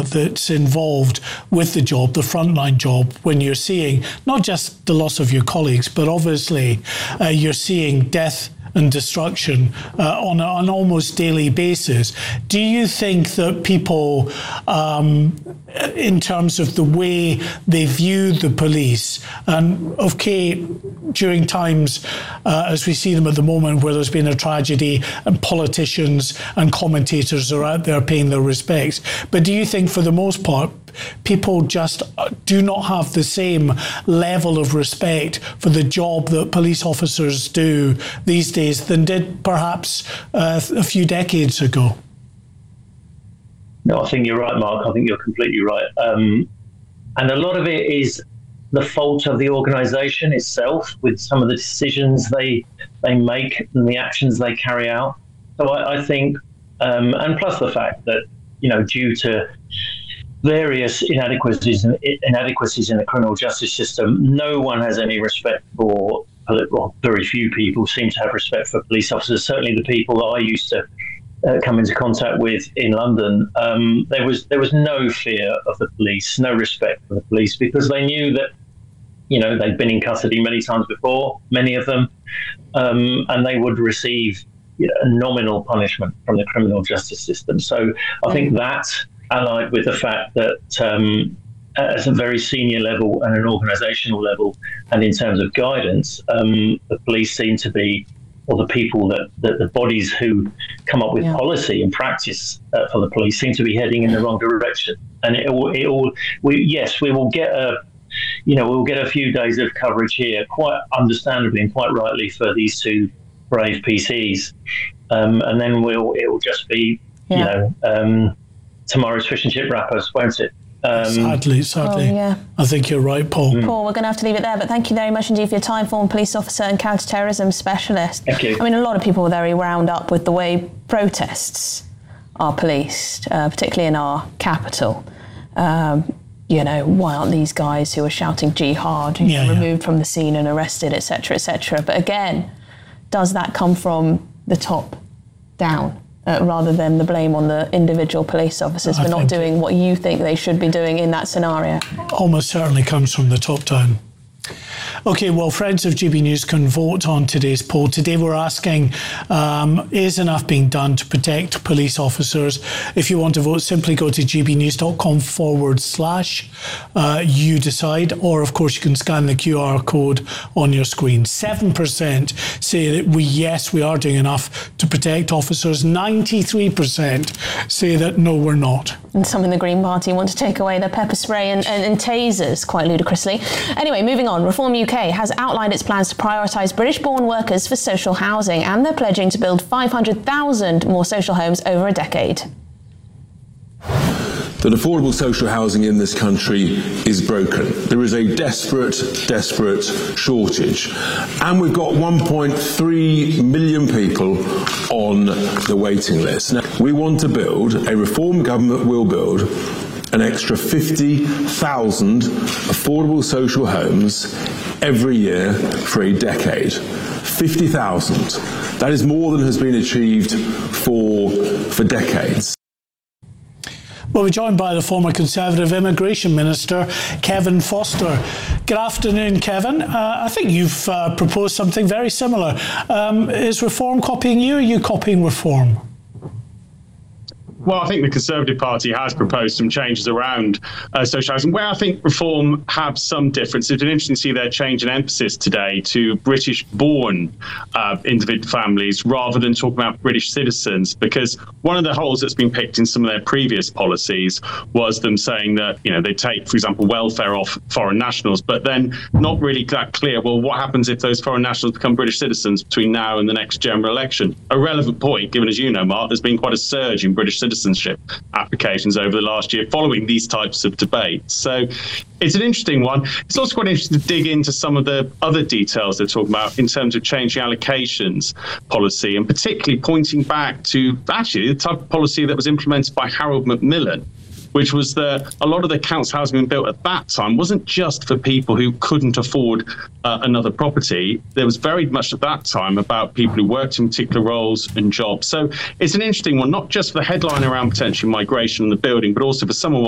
that's involved with the job, the frontline job, when you're seeing not just the loss of your colleagues, but obviously you're seeing death and destruction on an almost daily basis. Do you think that people, in terms of the way they view the police, and okay, during times as we see them at the moment where there's been a tragedy and politicians and commentators are out there paying their respects, but do you think for the most part people just do not have the same level of respect for the job that police officers do these days than did perhaps a few decades ago? No, I think you're right, Mark. I think you're completely right. And a lot of it is the fault of the organisation itself with some of the decisions they make and the actions they carry out. So I think, and plus the fact that, due to various inadequacies in the criminal justice system, no one has any respect for, well, very few people seem to have respect for police officers. Certainly the people that I used to come into contact with in London, there was no fear of the police, no respect for the police, because they knew that, they'd been in custody many times before, many of them, and they would receive a nominal punishment from the criminal justice system. So I think that, allied with the fact that at a very senior level and an organisational level, and in terms of guidance, the police seem to be, or the people that the bodies who come up with policy and practice for the police seem to be heading in the wrong direction. And we will get a few days of coverage here, quite understandably and quite rightly, for these two brave PCs, and then it will just be tomorrow's fish and chip wrappers, won't it? Sadly. I think you're right, Paul. Paul, we're going to have to leave it there, but thank you very much indeed for your time, former police officer and counter-terrorism specialist. Thank you. I mean, a lot of people are very wound up with the way protests are policed, particularly in our capital. Why aren't these guys who are shouting jihad removed from the scene and arrested, etc., etc.? But again, does that come from the top down? Rather than the blame on the individual police officers for not doing what you think they should be doing in that scenario? Almost certainly comes from the top down. OK, well, friends of GB News can vote on today's poll. Today we're asking, is enough being done to protect police officers? If you want to vote, simply go to gbnews.com/you decide, or of course you can scan the QR code on your screen. 7% say that we are doing enough to protect officers. 93% say that no, we're not. And some in the Green Party want to take away their pepper spray and tasers, quite ludicrously. Anyway, moving on. Reform UK has outlined its plans to prioritise British-born workers for social housing, and they're pledging to build 500,000 more social homes over a decade. That affordable social housing in this country is broken. There is a desperate shortage. And we've got 1.3 million people on the waiting list. Now, we want to build, a reform government will build, an extra 50,000 affordable social homes every year for a decade. 50,000. That is more than has been achieved for decades. Well, we're joined by the former Conservative Immigration Minister, Kevin Foster. Good afternoon, Kevin. I think you've proposed something very similar. Is Reform copying you, or are you copying Reform? Well, I think the Conservative Party has proposed some changes around social housing, where I think Reform have some difference. It's been interesting to see their change in emphasis today to British-born individual families rather than talking about British citizens, because one of the holes that's been picked in some of their previous policies was them saying that, they take, for example, welfare off foreign nationals, but then not really that clear, well, what happens if those foreign nationals become British citizens between now and the next general election? A relevant point, given, as you know, Mark, there's been quite a surge in British citizenship applications over the last year following these types of debates. So it's an interesting one. It's also quite interesting to dig into some of the other details they're talking about in terms of changing allocations policy, and particularly pointing back to actually the type of policy that was implemented by Harold Macmillan, which was that a lot of the council housing being built at that time wasn't just for people who couldn't afford another property. There was very much at that time about people who worked in particular roles and jobs. So it's an interesting one, not just for the headline around potential migration and the building, but also for someone